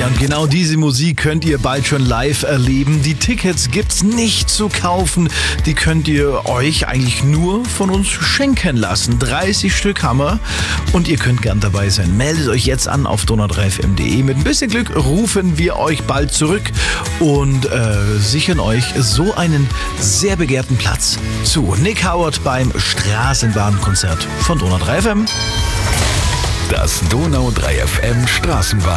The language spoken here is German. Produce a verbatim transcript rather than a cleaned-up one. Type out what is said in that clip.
und genau diese Musik könnt ihr bald schon live erleben. Die Tickets gibt's nicht zu kaufen. Die könnt ihr euch eigentlich nur von uns schenken lassen. dreißig Stück haben wir und ihr könnt gern dabei sein. Meldet euch jetzt an auf donau drei f m punkt de. Mit ein bisschen Glück rufen wir euch bald zurück und äh, sichern euch so einen sehr begehrten Platz zu. Nick Howard beim Straßenbahnkonzert von Donau drei F M. Das Donau drei F M Straßenbahn